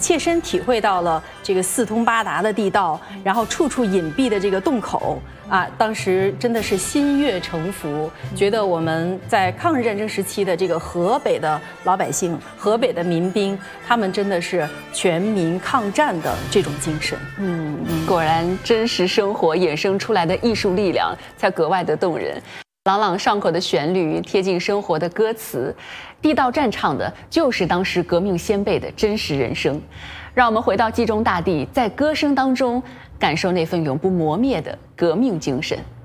切身体会到了这个四通八达的地道，然后处处隐蔽的这个洞口啊，当时真的是心悦诚服，觉得我们在抗日战争时期的这个河北的老百姓、河北的民兵，他们真的是全民抗战的这种精神。 果然真实生活衍生出来的艺术力量才格外的动人。朗朗上口的旋律，贴近生活的歌词，地道战唱的就是当时革命先辈的真实人生。让我们回到冀中大地，在歌声当中感受那份永不磨灭的革命精神。